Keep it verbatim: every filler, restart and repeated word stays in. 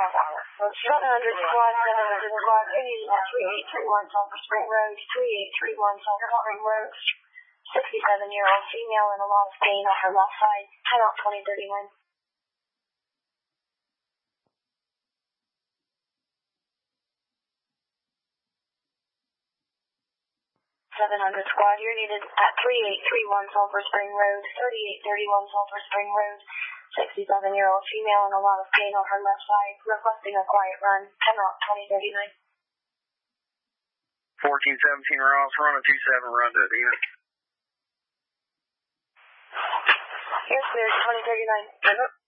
seven hundred squad, seven hundred squad, three eight three one Sulphur Spring Road, three eight three one Sulphur Spring Road, sixty-seven-year-old female in a lot of pain on her left side, ten out twenty thirty-nine. seven hundred squad, you're needed at three eight three one Sulphur Spring Road, thirty-eight thirty-one Sulphur Spring Road, sixty-seven-year-old female in a lot of pain on her left side, requesting a quiet run, ten out twenty thirty-nine. fourteen seventeen Ross, run a two seven run to the unit. Here's clear, twenty thirty-nine.